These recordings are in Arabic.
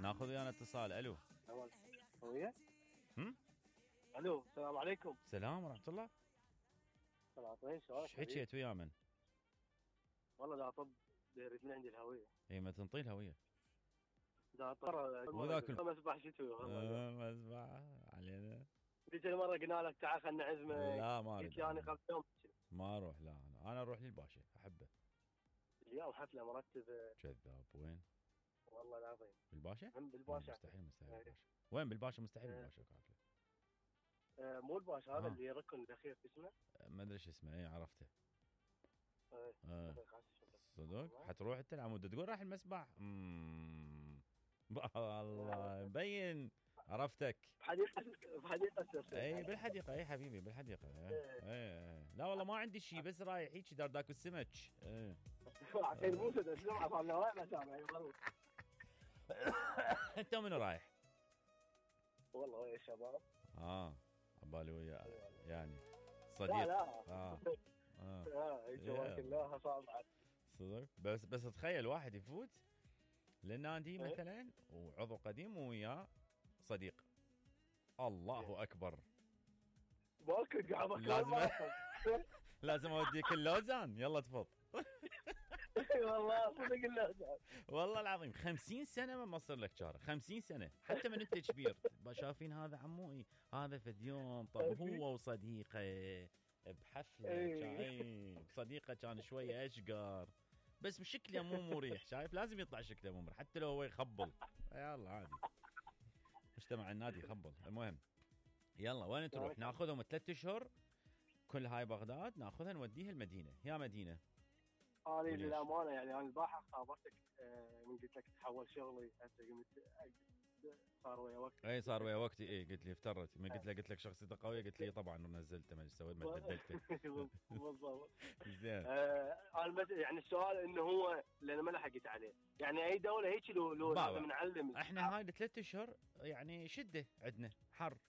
ناخذ ويانا اتصال. الو هوية. هم الو السلام عليكم. سلام ورحمه الله. طلعتين شلونك ايش حكيت ويا من؟ والله دا طب يريد من عندي الهوية. اي ما تنطي الهويه. دا طر وذاك مسبح شتوي والله. مسبح علينا. ذيك المرة قلنا لك تعال خلنا عزمة. لا ما قلت لي انا قبل يوم ما اروح. لا انا اروح للباشا احبه. اليوم حفلة مرتبة. كذاب. وين؟ والله العظيم بالباشا؟ هم بالباشا. مستحيل بالباشا. وين بالباشا؟ مستحيل بالباشا كافله. مو الباشا هذا اللي ركن الاخير اسمه. ما ادري ايش اسمه. اي عرفته. ايه صدق حتروح انت العمود تقول راح المسبح. والله مبين عرفتك. بحديقة اي بالحديقه. اي حبيبي بالحديقه. اي لا والله ما عندي شيء بس رايح هيك دار داك السمك. عشان موسى الجمعة صار له وين مسامع والله. انت من رايح؟ والله ويا الشباب. عبالي ويا يعني صديق. لا جواك الله صعب. صدق بس تخيل واحد يفوت للنادي مثلا وعضو قديم وياه صديق. الله اكبر. باكل قاعد لازم اوديك اللوزان. يلا تفض. والله صدق اللوزان. والله العظيم 50 سنه ما صار لك شارع. 50 سنه حتى من انت كبير شافين هذا عموي هذا فد يوم. طب هو وصديقه بحفله صديقه كان شويه اشقر بس بشكله مو مريح. شايف لازم يطلع شكله مو مريح حتى لو هو يخبل. يلا عادي مجتمع النادي يخبل. المهم يلا وين تروح؟ ناخذهم 3 اشهر كل هاي بغداد ناخذها نوديها المدينه. يا مدينه انا للامانه يعني انا البارحه خابرتك من قلت لك تحول شغلي هسه قمت صار ويا وقت. اي صار ويا وقتي. اي قلت لي افترت. ما قلت لك شخصيته قويه. قلت لي طبعا نزلته ما سويت ما بدلته. بالضبط. زين. انا يعني السؤال انه هو لان ما لحقت عليه يعني اي دوله هيك لو لازم نعلم. احنا هاي 3 اشهر يعني شده عندنا حر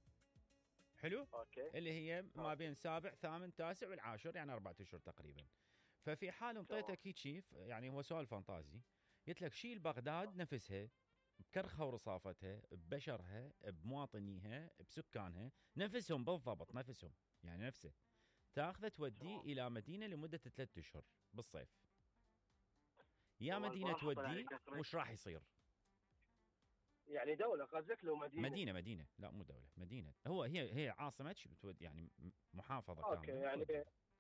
حلو. اوكي. اللي هي ما بين 7 8 9 والعاشر يعني 4 اشهر تقريبا. ففي حال انطيتك هيك يعني هو سؤال فانتازي قلت لك شيل بغداد نفسها بكرخها ورصافتها ببشرها بمواطنيها بسكانها نفسهم بالضبط نفسهم يعني نفسه تاخذه توديه الى مدينه لمده 3 اشهر بالصيف. يا مدينه توديه وش راح يصير؟ يعني دوله قصدك لو مدينه لا مو دوله مدينه. هي عاصمه يعني محافظه اوكي كامله. يعني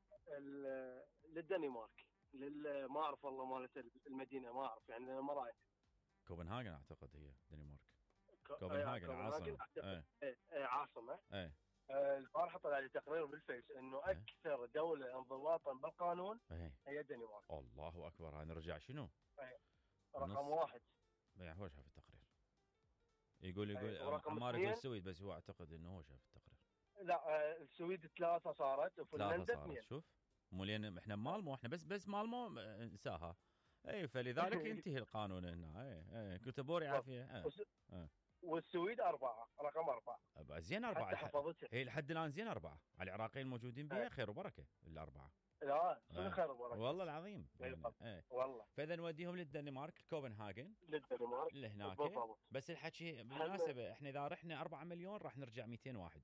للدنمارك ما اعرف والله مالت المدينه ما اعرف يعني انا ما رايح. كوبنهاجن اعتقد هي دنمارك. كوبنهاجن عاصمه. عاصمه. البارحه طلع لي تقرير بالفيس انه اكثر دوله انضباطا بالقانون هي الدنمارك. الله اكبر. نرجع شنو؟ رقم 1 يعني هو شاف التقرير يقول عمار يقول السويد بس هو اعتقد انه هو شاف التقرير. لا السويد 3 صارت وفنلندا 2. شوف مو لين احنا مالمو احنا بس مالمو انساها. اي فلذلك ينتهي القانون هنا. كتبوا عافيه. والسويد 4 رقم 4 زين 4 هي لحد الان زين 4 على العراقيين الموجودين بها خير وبركه الاربعه. لا خير وبركه والله العظيم يعني. والله فاذا نوديهم للدنمارك كوبنهاجن للدنمارك لهناك بس الحكي بالمناسبه احنا اذا رحنا 4 مليون راح نرجع 200 واحد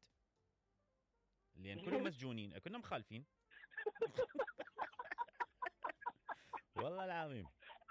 لان كلهم مسجونين كنا مخالفين. والله العظيم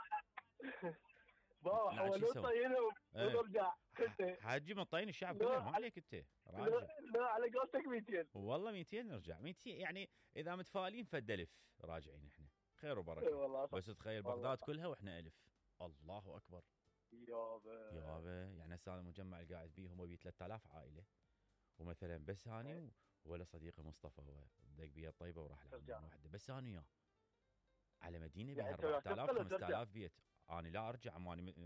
حولوا طينهم ونرجع. حاجي مطين الشعب كله ما عليك انت لا على قولتك 200 والله 200 نرجع 200 يعني اذا متفائلين فد1000 راجعين احنا خير وبركه. بس تخيل بغداد كلها واحنا 1000. الله اكبر يابا يعني هسه المجمع اللي قاعد بيه هم بيه 3000 عائله ومثلا بس اني ولا صديقي مصطفى هو دق بيه الطيبه وراح لعند وحده بس انا وياه على مدينه بها 4000 5000 بيت. انا لا ارجع